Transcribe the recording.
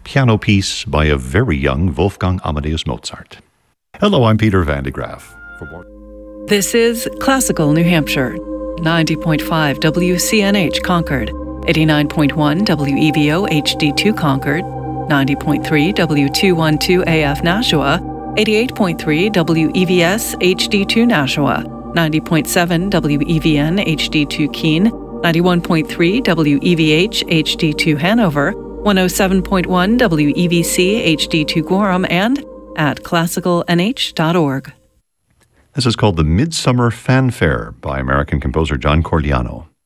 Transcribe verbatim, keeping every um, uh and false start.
piano piece by a very young Wolfgang Amadeus Mozart. Hello, I'm Peter Van de Graaff. For more- This is Classical New Hampshire, ninety point five W C N H Concord, eighty-nine point one W E V O H D two Concord, ninety point three W two twelve A F Nashua, eighty-eight point three W E V S H D two Nashua, ninety point seven W E V N H D two Keene, ninety-one point three W E V H H D two Hanover, one oh seven point one W E V C H D two Gorham, and at classical n h dot org. This is called the Midsummer Fanfare by American composer John Corigliano.